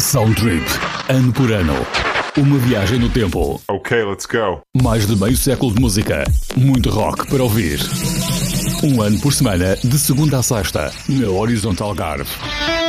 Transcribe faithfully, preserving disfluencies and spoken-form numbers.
Sound Trip. Ano por ano. Uma viagem no tempo. Ok, let's go. Mais de meio século de música. Muito rock para ouvir. Um ano por semana, de segunda a sexta, na Horizontal Algarve.